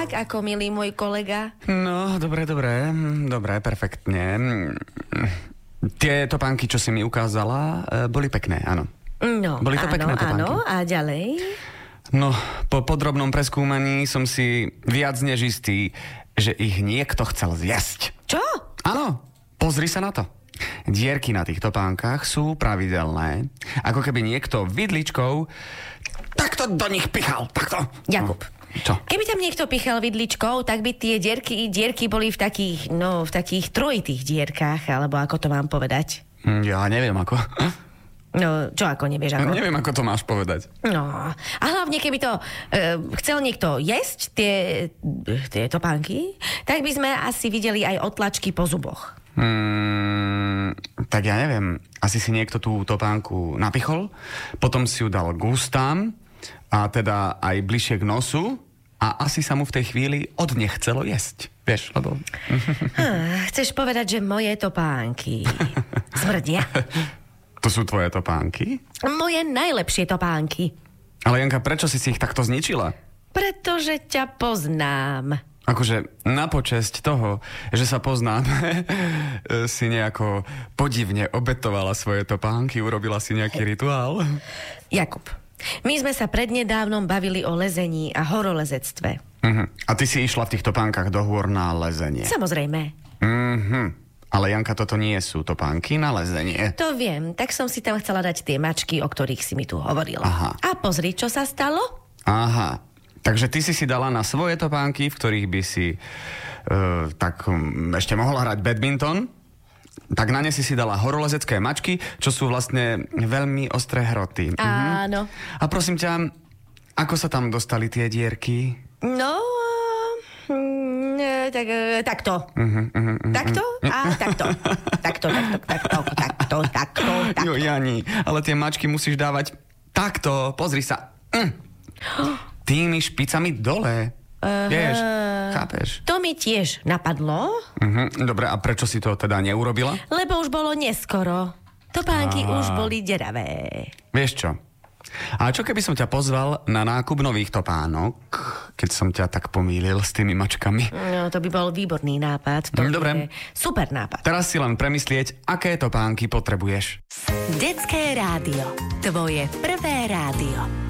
tak, ako milý môj kolega? No, dobre, perfektne. Tie topánky, čo si mi ukázala, boli pekné, áno. No, boli to pekné topánky. Áno, a ďalej? No, po podrobnom preskúmaní som si viac než istý, že ich niekto chcel zjesť. Čo? Áno, pozri sa na to. Dierky na tých topánkach sú pravidelné, ako keby niekto vidličkou takto do nich pichal, takto. Jakub, čo? Keby tam niekto pichal vidličkou, tak by tie dierky boli v takých trojitých dierkách, alebo ako to mám povedať? Ja neviem ako. No, čo ako nevieš ako? Neviem, ako to máš povedať. No, a hlavne keby to chcel niekto jesť, tie topánky, tak by sme asi videli aj otlačky po zuboch. Tak ja neviem, asi si niekto tú topánku napichol, potom si ju dal k ústám, a teda aj bližšie k nosu, a asi sa mu v tej chvíli nechcelo jesť. Vieš, lebo... Chceš povedať, že moje topánky smrdia? To sú tvoje topánky? Moje najlepšie topánky. Ale Janka, prečo si ich takto zničila? Pretože ťa poznám. Akože na počesť toho, že sa poznáme, si nejako podivne obetovala svoje topánky, urobila si nejaký rituál? Jakub, my sme sa prednedávnom bavili o lezení a horolezectve. A ty si išla v tých topánkach do hôr na lezenie? Samozrejme. Ale Janka, toto nie sú topánky na lezenie. To viem, tak som si tam chcela dať tie mačky, o ktorých si mi tu hovorila. Aha. A pozri, čo sa stalo? Aha, takže ty si dala na svoje topánky, v ktorých by si ešte mohla hrať badminton, tak na ne si dala horolezecké mačky, čo sú vlastne veľmi ostré hroty. Áno. A prosím ťa, ako sa tam dostali tie dierky? No, takto. Takto a takto. Takto. Jo, Jani, ale tie mačky musíš dávať takto, pozri sa. Tými špicami dole. Vieš, chápeš? To mi tiež napadlo. Dobre, a prečo si to teda neurobila? Lebo už bolo neskoro. Topánky už boli deravé. Vieš čo? A čo keby som ťa pozval na nákup nových topánok, keď som ťa tak pomýlil s tými mačkami? No, to by bol výborný nápad. Dobre. Super nápad. Teraz si len premyslieť, aké topánky potrebuješ. Detské rádio. Tvoje prvé rádio.